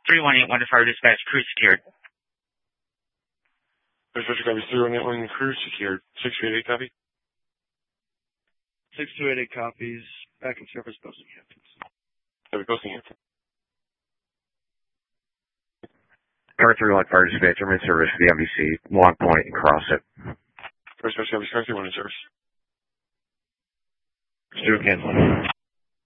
3181 to Fire Dispatch, crew secured. Dispatch copy 3181, crew secured. 6288 copy. 6288 copies. Back in service, Posting Hamptons. Copy, Posting Hampton. Car 31 Fire Dispatch, I'm in service for the MVC, Long Point and Crossit. Dispatch copy, car 31 in service. Stu cancel.